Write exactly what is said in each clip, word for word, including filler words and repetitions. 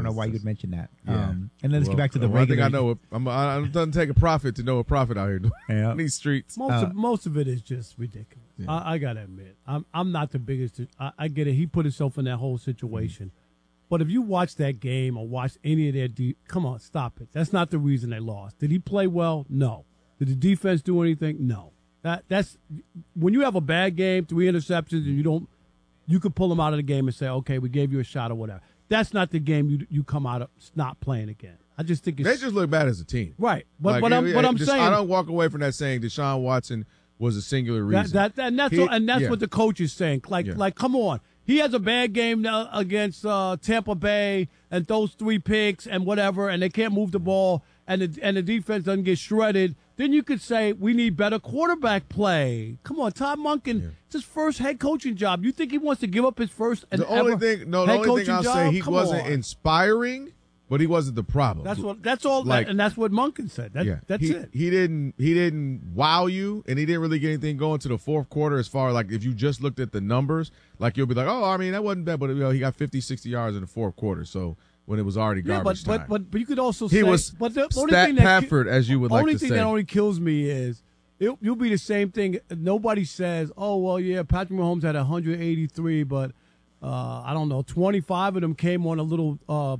know why you would mention that. Yeah. Um, and then let's well, get back to the well, regular. I think I know. It, I'm, I, it doesn't take a prophet to know a prophet out here Yeah. in these streets. Most Uh, of most of it is just ridiculous. Yeah. I, I gotta admit, I'm I'm not the biggest. I, I get it. He put himself in that whole situation. But if you watch that game or watch any of their, de- come on, stop it. That's not the reason they lost. Did he play well? No. Did the defense do anything? No. That that's when you have a bad game, three interceptions, and you don't, you could pull them out of the game and say, okay, we gave you a shot or whatever. That's not the game you you come out of not playing again. I just think it's They just look bad as a team. right. But Like, but I'm yeah, but I'm just- saying I don't walk away from that saying Deshaun Watson was a singular reason. That, that, and that's He- what, and that's yeah. what the coach is saying. Like, Yeah. like, come on. He has a bad game now against uh, Tampa Bay and those three picks and whatever, and they can't move the ball, and the and the defense doesn't get shredded. Then you could say we need better quarterback play. Come on, Todd Monken, Yeah. it's his first head coaching job. You think he wants to give up his first and The only ever thing, no, the head only thing coaching I'll job? say, he Come wasn't on. inspiring, but he wasn't the problem. That's what. That's all. Like- and that's what Monken said. That, yeah, that's he, it. He didn't. He didn't wow you, and he didn't really get anything going to the fourth quarter. As far like if you just looked at the numbers, like you'll be like, oh, I mean that wasn't bad, but you know, he got fifty, sixty yards in the fourth quarter. So when it was already Yeah, garbage but, time, but but but you could also he say was but the only stat thing that ki- Pafford, as you would like only to thing say. that only kills me is it, you'll be the same thing. Nobody says, "Oh well, yeah, Patrick Mahomes had one hundred eighty-three, but uh, I don't know, twenty-five of them came on a little, uh,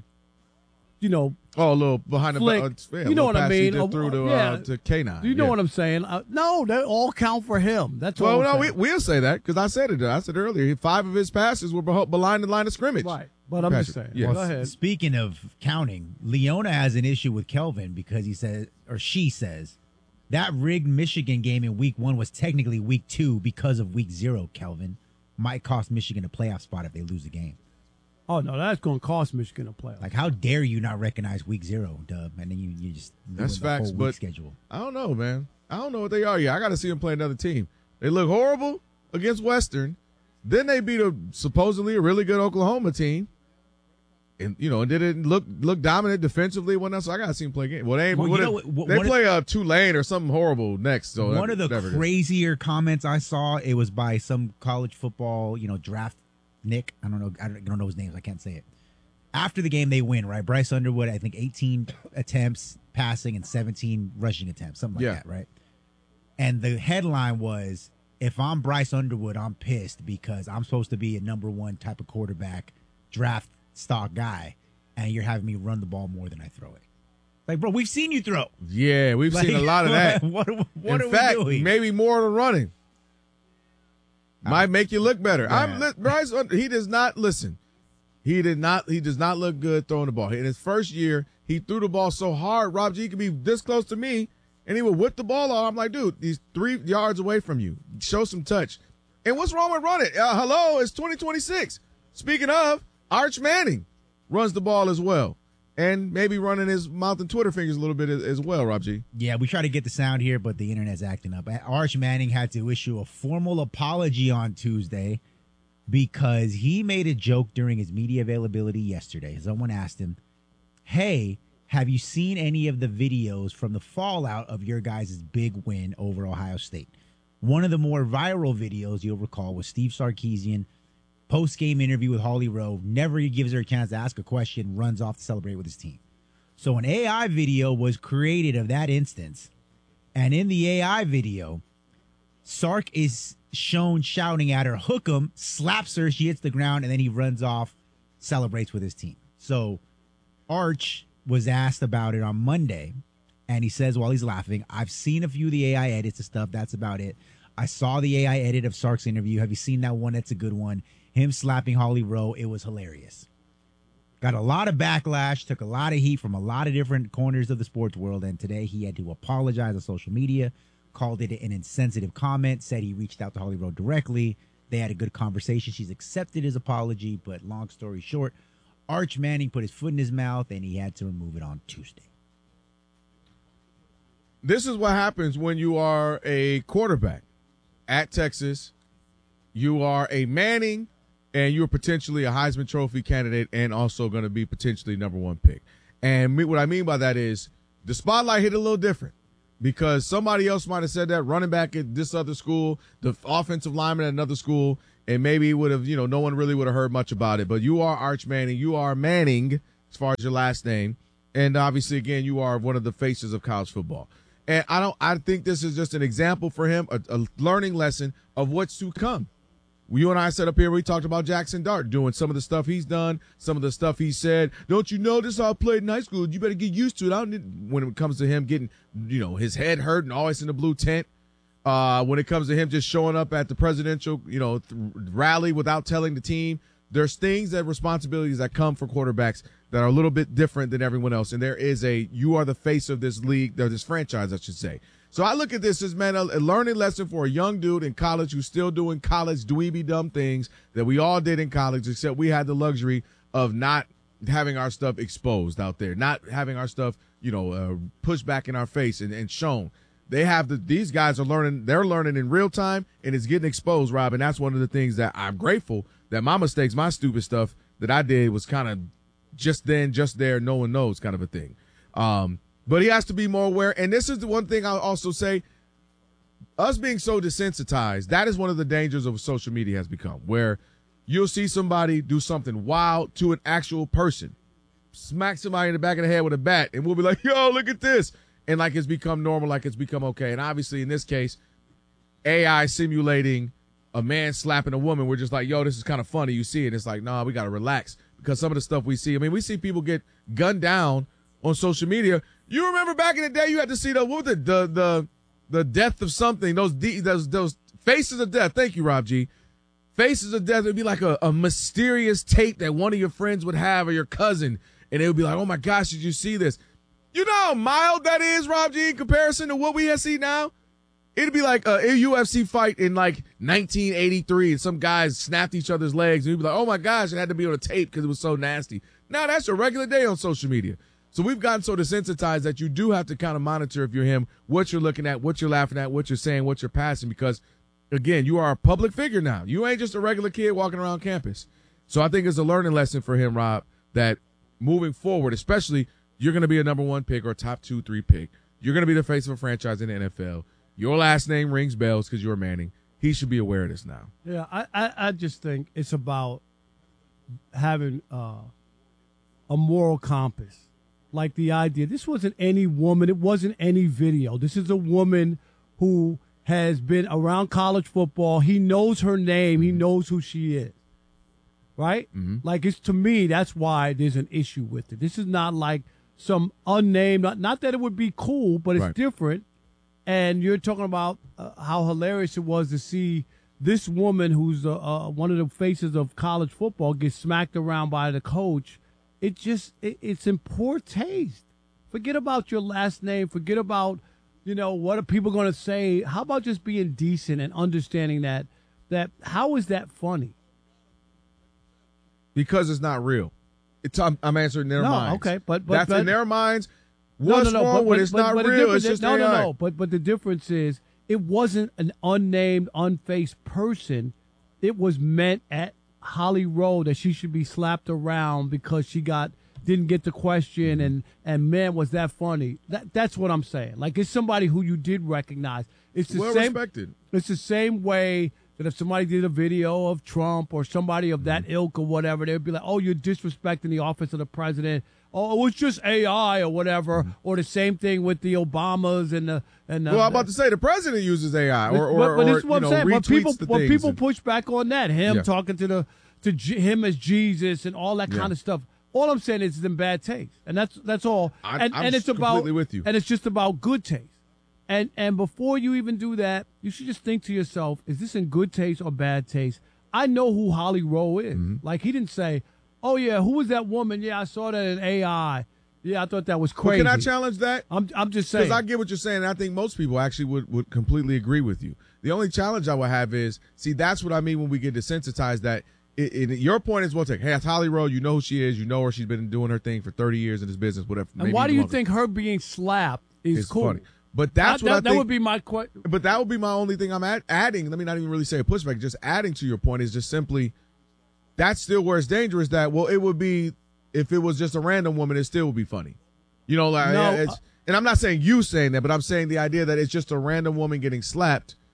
you know, oh, a little behind flick. the, uh, yeah, You know little what I pass he mean? did Uh, through to yeah. uh, to K nine. you know yeah. what I'm saying? Uh, no, they all count for him. That's Well, all. no, I'm we, saying. we'll say that because I said it. I said earlier, five of his passes were beh- behind the line of scrimmage. right. But I'm just saying. Patrick, yeah. Go ahead. Speaking of counting, Leona has an issue with Kelvin because he says, or she says, that rigged Michigan game in week one was technically week two because of week zero, Kelvin. Might cost Michigan a playoff spot if they lose the game. Oh no, that's going to cost Michigan a playoff. Like, how dare you not recognize week zero, Dub? And then you, you just ruin That's the facts, whole but week schedule. I don't know, man. I don't know what they are yet. I got to see them play another team. They look horrible against Western. Then they beat a supposedly a really good Oklahoma team. And you know, and did it look look dominant defensively? When else? I got to see them play game. Well, they Well, what you if- know what- what- they one play a Tulane or something horrible next. So One of the whatever it is. crazier comments I saw, it was by some college football, you know, draft Nick. I don't know. I don't, I don't know his name. I can't say it. After the game, they win, right? Bryce Underwood, I think eighteen attempts passing and seventeen rushing attempts, something like Yeah. that, right? And the headline was, if I'm Bryce Underwood, I'm pissed because I'm supposed to be a number one type of quarterback, draft stock guy, and you're having me run the ball more than I throw it. Like, bro, we've seen you throw. Yeah, we've Like, seen a lot of that. What, what In are fact, we doing? maybe more than running. Might make you look better. Yeah. I'm li- Bryce. He does not listen. He did not. He does not look good throwing the ball. In his first year, he threw the ball so hard. Rob G could be this close to me, and he would whip the ball off. I'm like, dude, he's three yards away from you. Show some touch. And what's wrong with running? Uh, hello, it's twenty twenty-six. Speaking of, Arch Manning runs the ball as well, and maybe running his mouth and Twitter fingers a little bit as, as well. Rob G. Yeah, we try to get the sound here, but the internet's acting up. Arch Manning had to issue a formal apology on Tuesday because he made a joke during his media availability yesterday. Someone asked him, hey, have you seen any of the videos from the fallout of your guys' big win over Ohio State? One of the more viral videos you'll recall was Steve Sarkisian, post-game interview with Holly Rowe, never gives her a chance to ask a question, runs off to celebrate with his team. So an A I video was created of that instance, and in the A I video, Sark is shown shouting at her, hook 'em, slaps her, she hits the ground, and then he runs off, celebrates with his team. So Arch was asked about it on Monday, and he says while he's laughing, I've seen a few of the A I edits and stuff, that's about it. I saw the A I edit of Sark's interview. Have you seen that one? That's a good one. Him slapping Holly Rowe, it was hilarious. Got a lot of backlash, took a lot of heat from a lot of different corners of the sports world, and today he had to apologize on social media, called it an insensitive comment, said he reached out to Holly Rowe directly. They had a good conversation. She's accepted his apology, but long story short, Arch Manning put his foot in his mouth, and he had to remove it on Tuesday. This is what happens when you are a quarterback at Texas. You are a Manning, and you're potentially a Heisman Trophy candidate and also going to be potentially number one pick. And me, what I mean by that is the spotlight hit a little different because somebody else might have said that, running back at this other school, the offensive lineman at another school, and maybe would have, you know, no one really would have heard much about it. But you are Arch Manning. You are Manning as far as your last name. And obviously, again, you are one of the faces of college football. And I don't. I think this is just an example for him, a, a learning lesson of what's to come. You and I sat up here, we talked about Jackson Dart doing some of the stuff he's done, some of the stuff he said. Don't you know this is how I played in high school? You better get used to it. I don't need, when it comes to him getting, you know, his head hurt and always in the blue tent. Uh, when it comes to him just showing up at the presidential, you know, th- rally without telling the team, there's things that responsibilities that come for quarterbacks that are a little bit different than everyone else. And there is a, you are the face of this league, or this franchise, I should say. So I look at this as, man, a, a learning lesson for a young dude in college who's still doing college dweeby dumb things that we all did in college, except we had the luxury of not having our stuff exposed out there, not having our stuff, you know, uh, pushed back in our face and, and shown. They have the, these guys are learning, they're learning in real time, and it's getting exposed, Rob. And that's one of the things that I'm grateful that my mistakes, my stupid stuff that I did was kind of just then, just there, no one knows kind of a thing. Um, But he has to be more aware. And this is the one thing I'll also say, us being so desensitized, that is one of the dangers of social media has become, where you'll see somebody do something wild to an actual person, smack somebody in the back of the head with a bat, and we'll be like, yo, look at this. And like it's become normal, like it's become okay. And obviously in this case, A I simulating a man slapping a woman, we're just like, yo, this is kind of funny. You see it. It's like, nah, we got to relax, because some of the stuff we see, I mean, we see people get gunned down on social media. You remember back in the day, you had to see the what was it, the the the death of something, those de- those those faces of death. Thank you, Rob G. Faces of death. It'd be like a, a mysterious tape that one of your friends would have, or your cousin, and it would be like, oh my gosh, did you see this? You know how mild that is, Rob G, in comparison to what we have seen now. It'd be like a, a U F C fight in like nineteen eighty-three, and some guys snapped each other's legs, and you'd be like, oh my gosh, it had to be on a tape because it was so nasty. Now that's a regular day on social media. So we've gotten so desensitized that you do have to kind of monitor, if you're him, what you're looking at, what you're laughing at, what you're saying, what you're passing, because, again, you are a public figure now. You ain't just a regular kid walking around campus. So I think it's a learning lesson for him, Rob, that moving forward, especially, you're going to be a number one pick or top two, three pick. You're going to be the face of a franchise in the N F L. Your last name rings bells because you're Manning. He should be aware of this now. Yeah, I, I, I just think it's about having uh, a moral compass. Like the idea, this wasn't any woman, it wasn't any video. This is a woman who has been around college football. He knows her name. He knows who she is. Right? Mm-hmm. Like, it's, to me, that's why there's an issue with it. This is not like some unnamed, not, not that it would be cool, but it's right. different. And you're talking about uh, how hilarious it was to see this woman who's uh, uh, one of the faces of college football get smacked around by the coach. It just, it, it's in poor taste. Forget about your last name. Forget about, you know, what are people going to say? How about just being decent and understanding that, that how is that funny? Because it's not real. It's, I'm, I'm answering their no, minds. okay, but, but That's but, in their minds. No, What's no, no, wrong but, with but, it? It's but, not but the real. It's difference- just no, A I. no, no. But but the difference is it wasn't an unnamed, unfaced person. It was meant at Holly Rowe that she should be slapped around because she got didn't get the question, and and man, was that funny. That that's what I'm saying. Like, it's somebody who you did recognize. It's the Well same. respected. It's the same way that if somebody did a video of Trump or somebody of that ilk or whatever, they'd be like, "Oh, you're disrespecting the office of the president." Oh, it was just A I or whatever. Mm-hmm. Or the same thing with the Obamas and the and. The, Well, I'm about to say the president uses A I, or or, but, but or this is what you I'm know, saying. When people retweets the when things people and- push back on that, him Yeah. talking to the to G, him as Jesus and all that Yeah. kind of stuff. All I'm saying is it's in bad taste, and that's that's all. I'm- and I'm and it's about completely with you. and it's just about good taste. And and before you even do that, you should just think to yourself: is this in good taste or bad taste? I know who Holly Rowe is. Mm-hmm. Like, he didn't say, "Oh yeah, who was that woman? Yeah, I saw that in A I. Yeah, I thought that was But crazy." can I challenge that? I'm I'm just saying. Because I get what you're saying, and I think most people actually would, would completely agree with you. The only challenge I would have is, see, that's what I mean when we get desensitized, that it, it, your point is, well, take, hey, it's Holly Rowe, you know who she is, you know her, she's been doing her thing for thirty years in this business, whatever. and maybe why do even you longer. think her being slapped is It's cool? funny. But that's that, what that, I that think. would be my question. But that would be my only thing I'm at, adding. Let me not even really say a pushback. Just adding to your point is just simply, that's still where it's dangerous. That, well, it would be, if it was just a random woman, it still would be funny. You know, like, No, it's, and I'm not saying you saying that, but I'm saying the idea that it's just a random woman getting slapped.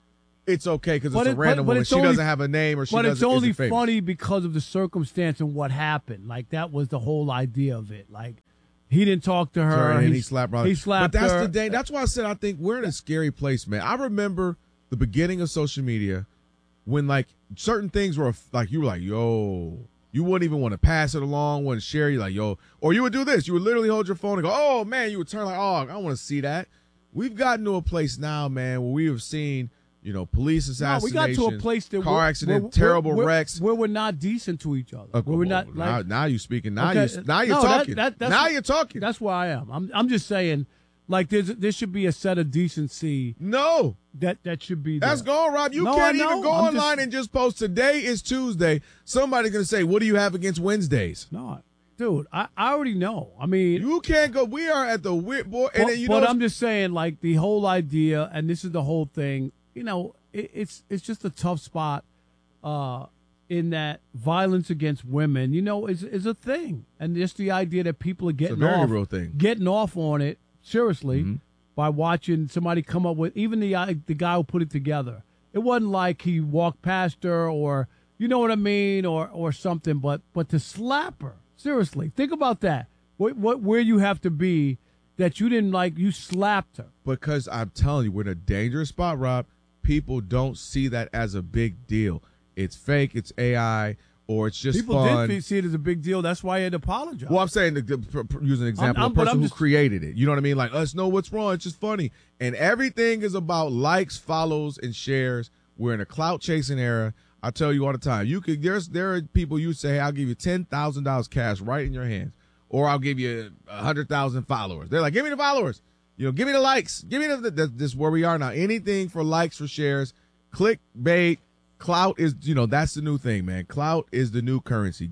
it's okay because it's But a it- but- random but woman. it's She only- doesn't have a name or she But doesn't. it's only isn't famous. funny because of the circumstance and what happened. Like that was the whole idea of it. Like he didn't talk to her. and he, he slapped Rob. He slapped But that's her. the day. That's why I said I think we're in a scary place, man. I remember the beginning of social media when like certain things were like you were like, yo, you wouldn't even want to pass it along, wouldn't share. You like, yo, or you would do this. You would literally hold your phone and go, oh man, you would turn like, oh, I want to see that. We've gotten to a place now, man, where we have seen, you know, police No, assassinations, we got to a place that car we're- accident, we're- terrible we're- wrecks. where we're not decent to each other. Uh, where we're well, not now, like now you're speaking. Now Okay, you now you're no, that- talking. that- that's now what- you're talking. That's where I am. I'm I'm just saying, like there's there should be a set of decency no. that that should be there. That's gone, Rob. You No, can't I know. even go I'm online just- and just post today is Tuesday. Somebody's going to say, what do you have against Wednesdays? No, dude, I, I already know. I mean, You can't go. We are at the weird boy. And but, then, you but know, I'm just saying, like the whole idea, and this is the whole thing. You know, it, it's it's just a tough spot. Uh, in that violence against women, you know, is is a thing, and just the idea that people are getting very off, real thing. getting off on it seriously Mm-hmm. by watching somebody come up with even the uh, the guy who put it together. It wasn't like he walked past her or you know what I mean, or or something, but but to slap her seriously, think about that. What what where you have to be that you didn't like you slapped her. because I'm telling you, we're in a dangerous spot, Rob. People don't see that as a big deal. It's fake. It's A I. Or it's just People fun. did see it as a big deal. That's why he had to apologize. Well, I'm saying, the, the, pr- pr- use an example, I'm- a but person I'm who just- created it. You know what I mean? Like, us know what's wrong. It's just funny. And everything is about likes, follows, and shares. We're in a clout-chasing era. I tell you all the time. You could there's there are people you say, hey, I'll give you ten thousand dollars cash right in your hands. Or I'll give you one hundred thousand followers. They're like, give me the followers. You know, give me the likes. Give me the, the, the this is where we are now. Anything for likes, for shares, clickbait. Clout is, you know, that's the new thing, man. Clout is the new currency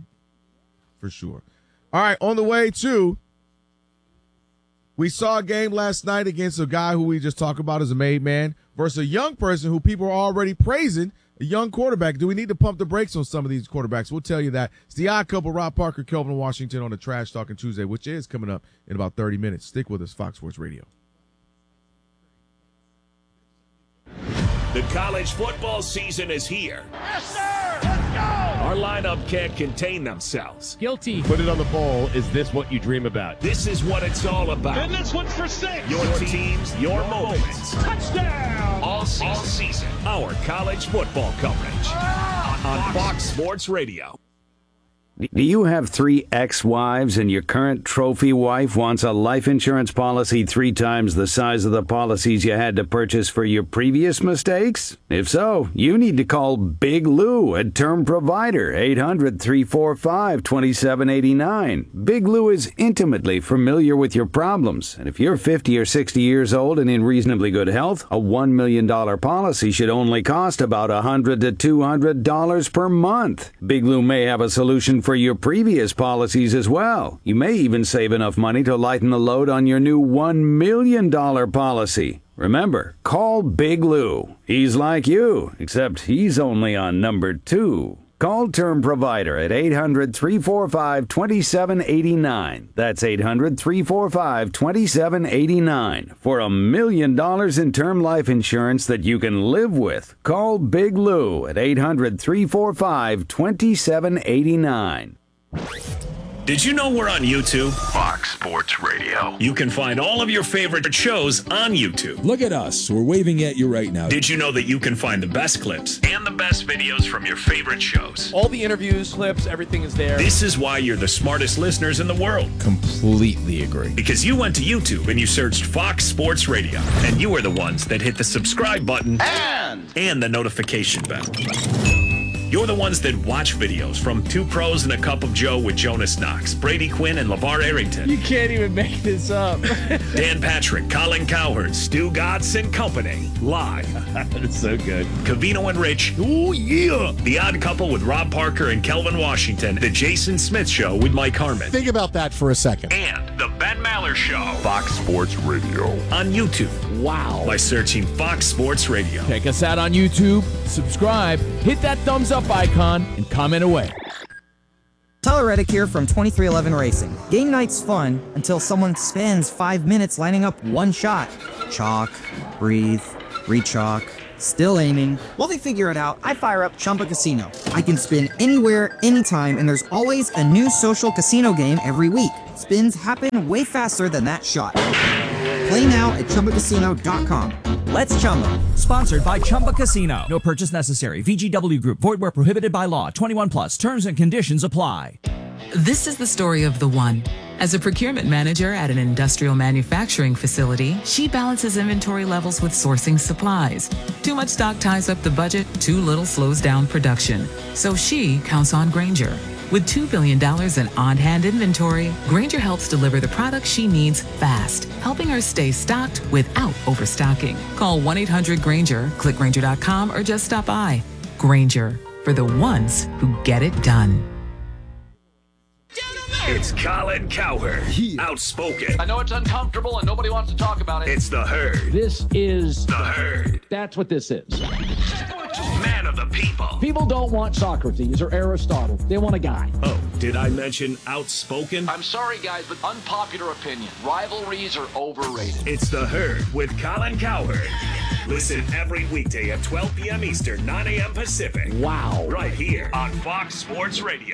for sure. All right, on the way to, we saw a game last night against a guy who we just talked about as a made man versus a young person who people are already praising, a young quarterback. Do we need to pump the brakes on some of these quarterbacks? We'll tell you that. It's the Odd Couple, Rob Parker, Kelvin Washington on the Trash Talking Tuesday, which is coming up in about thirty minutes. Stick with us, Fox Sports Radio. The college football season is here. Yes, sir! Let's go! Our lineup can't contain themselves. Guilty. Put it on the bowl. Is this what you dream about? This is what it's all about. And this one's for six. Your teams, your moments. Touchdown! All season. All season. Our college football coverage on Fox Sports Radio. Do you have three ex-wives and your current trophy wife wants a life insurance policy three times the size of the policies you had to purchase for your previous mistakes? If so, you need to call Big Lou at Term Provider, eight hundred, three four five, two seven eight nine. Big Lou is intimately familiar with your problems, and if you're fifty or sixty years old and in reasonably good health, a one million dollars policy should only cost about one hundred to two hundred dollars per month. Big Lou may have a solution for for your previous policies as well. You may even save enough money to lighten the load on your new one million dollars policy. Remember, call Big Lou. He's like you, except he's only on number two. Call Term Provider at eight hundred, three four five, two seven eight nine. That's eight hundred, three four five, two seven eight nine. For a million dollars in term life insurance that you can live with. Call Big Lou at eight hundred, three four five, two seven eight nine. Did you know we're on YouTube? Fox Sports Radio. You can find all of your favorite shows on YouTube. Look at us. We're waving at you right now. Did you know that you can find the best clips and the best videos from your favorite shows? All the interviews, clips, everything is there. This is why you're the smartest listeners in the world. Completely agree. Because you went to YouTube and you searched Fox Sports Radio, and you were the ones that hit the subscribe button And and the notification bell. You're the ones that watch videos from Two Pros and a Cup of Joe with Jonas Knox, Brady Quinn, and LeVar Arrington. You can't even make this up. Dan Patrick, Colin Cowherd, Stu Gatz and Company. Live. That's so good. Cavino and Rich. Oh, yeah. The Odd Couple with Rob Parker and Kelvin Washington. The Jason Smith Show with Mike Harmon. Think about that for a second. And The Ben Maller Show. Fox Sports Radio. On YouTube. Wow. By searching Fox Sports Radio. Check us out on YouTube, subscribe, hit that thumbs up icon, and comment away. Tyler Reddick here from twenty-three eleven Racing. Game night's fun until someone spends five minutes lining up one shot. Chalk, breathe, re-chalk, Still aiming. While they figure it out, I fire up Chumba Casino. I can spin anywhere, anytime, and there's always a new social casino game every week. Spins happen way faster than that shot. Play now at Chumba Casino dot com. Let's Chumba. Sponsored by Chumba Casino. No purchase necessary. V G W Group. Void where prohibited by law. twenty-one plus. Terms and conditions apply. This is the story of the one. As a procurement manager at an industrial manufacturing facility, she balances inventory levels with sourcing supplies. Too much stock ties up the budget, too little slows down production. So she counts on Grainger. With two billion dollars in on-hand inventory, Grainger helps deliver the products she needs fast, helping her stay stocked without overstocking. Call one eight hundred Grainger, click Grainger dot com, or just stop by. Grainger, for the ones who get it done. It's Colin Cowherd, outspoken. I know it's uncomfortable and nobody wants to talk about it. It's the Herd. This is the Herd. That's what this is. Man of the people. People don't want Socrates or Aristotle. They want a guy. Oh, did I mention outspoken? I'm sorry, guys, but unpopular opinion. Rivalries are overrated. It's the Herd with Colin Cowherd. Listen every weekday at twelve p.m. Eastern, nine a.m. Pacific. Wow. Right here on Fox Sports Radio.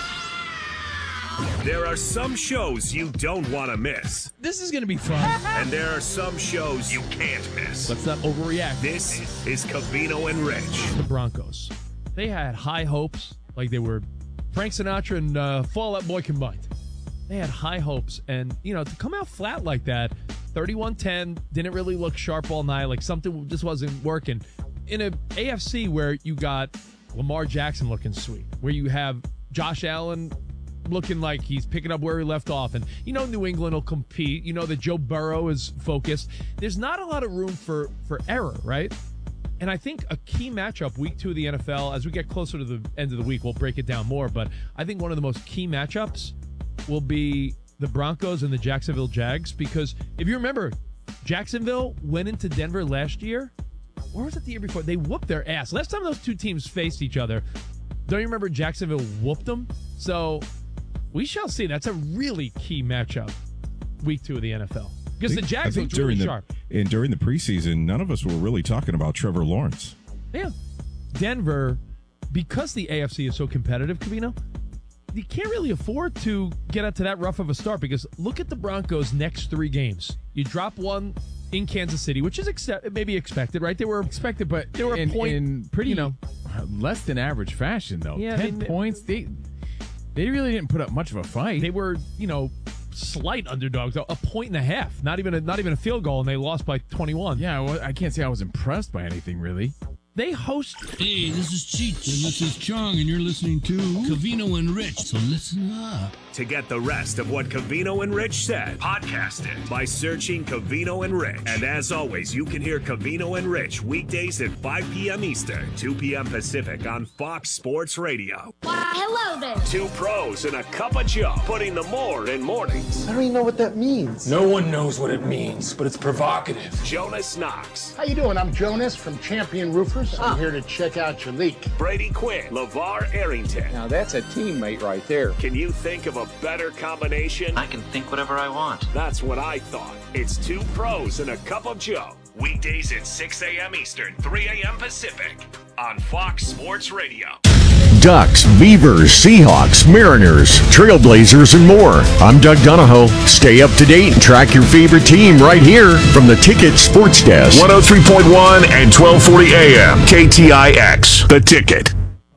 There are some shows you don't want to miss. This is going to be fun. And there are some shows you can't miss. Let's not overreact. This is Covino and Rich. The Broncos. They had high hopes, like they were Frank Sinatra and uh, Fall Out Boy combined. They had high hopes, and, you know, to come out flat like that, thirty-one ten, didn't really look sharp all night, like something just wasn't working. In a A F C where you got Lamar Jackson looking sweet, where you have Josh Allen looking like he's picking up where he left off. And you know New England will compete. You know that Joe Burrow is focused. There's not a lot of room for, for error, right? And I think a key matchup week two of the N F L, as we get closer to the end of the week, we'll break it down more. But I think one of the most key matchups will be the Broncos and the Jacksonville Jags. Because if you remember, Jacksonville went into Denver last year. Or was it the year before? They whooped their ass. Last time those two teams faced each other, don't you remember Jacksonville whooped them? So we shall see. That's a really key matchup, week two of the N F L. Because the Jags looked really the, sharp. And during the preseason, none of us were really talking about Trevor Lawrence. Yeah. Denver, because the A F C is so competitive, Covino, you can't really afford to get out to that rough of a start, because look at the Broncos' next three games. You drop one in Kansas City, which is accept- maybe expected, right? They were expected, but they were in, a point, in pretty, you know, less than average fashion, though. Yeah, Ten they, points. They they really didn't put up much of a fight. They were, you know, slight underdogs, a point and a half, not even a, not even a field goal, and they lost by twenty-one. Yeah, well, I can't say I was impressed by anything, really. They host. Hey, this is Cheech, and this is Chong, and you're listening to Covino and Rich, so listen up. To get the rest of what Covino and Rich said, podcast it by searching Covino and Rich. And as always, you can hear Covino and Rich weekdays at five p.m. Eastern, two p.m. Pacific on Fox Sports Radio. Why, hello there. Two pros and a cup of Joe, putting the more in mornings. I don't even know what that means. No one knows what it means, but it's provocative. Jonas Knox. How you doing? I'm Jonas from Champion Roofers. I'm ah. here to check out your leak. Brady Quinn. LeVar Arrington. Now that's a teammate right there. Can you think of a better combination? I can think whatever I want. That's what I thought. It's two pros and a cup of Joe. Weekdays at six a.m. Eastern, three a.m. Pacific on Fox Sports Radio. Ducks, Beavers, Seahawks, Mariners, Trailblazers, and more. I'm Doug Donahoe. Stay up to date and track your favorite team right here from the Ticket Sports Desk. one oh three point one and twelve forty A M K T I X. The Ticket.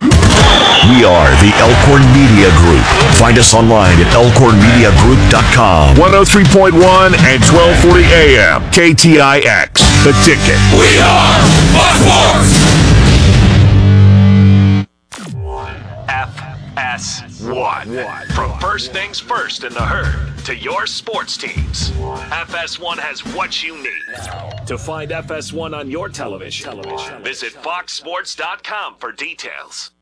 We are the Elkhorn Media Group. Find us online at elkhorn media group dot com. one oh three point one and twelve forty A M K T I X. The Ticket. We are Buckforth. F S one. From First Things First in the Herd to your sports teams, F S one has what you need. To find F S one on your television, visit fox sports dot com for details.